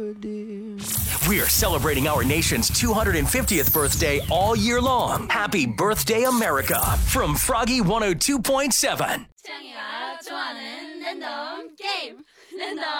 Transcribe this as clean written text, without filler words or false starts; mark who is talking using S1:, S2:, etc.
S1: We are celebrating our nation's 250th birthday all year long. Happy birthday, America, from Froggy 102.7.
S2: 창이가 좋아하는 랜덤 게임 랜덤